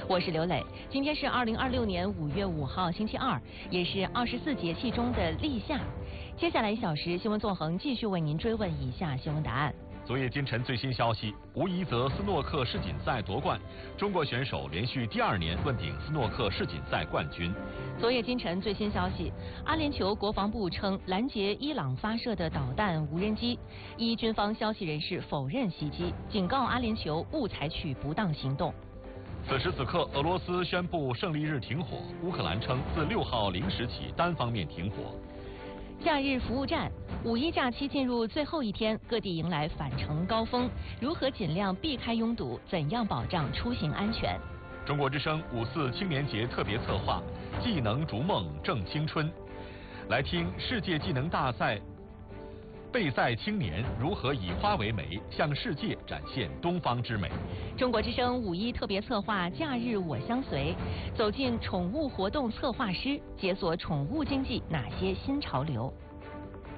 我是刘磊。今天是2026年5月5号，星期二，也是24节气中的立夏。接下来1小时，新闻纵横继续为您追问以下新闻答案。 昨夜今晨最新消息，无疑则斯诺克世锦赛夺冠，中国选手连续第2年问鼎斯诺克世锦赛冠军。 昨夜今晨最新消息，阿联酋国防部称拦截伊朗发射的导弹无人机，依军方消息人士否认袭击，警告阿联酋勿采取不当行动。 此时此刻，俄罗斯宣布胜利日停火，乌克兰称自6号0时起单方面停火。 假日服务站，5·1假期进入最后一天，各地迎来返程高峰，如何尽量避开拥堵？怎样保障出行安全？ 中国之声5·4青年节特别策划，技能逐梦正青春，来听世界技能大赛备赛青年如何以花为媒，向世界展现东方之美。 中国之声5·1特别策划，假日我相随，走进宠物活动策划师，解锁宠物经济哪些新潮流。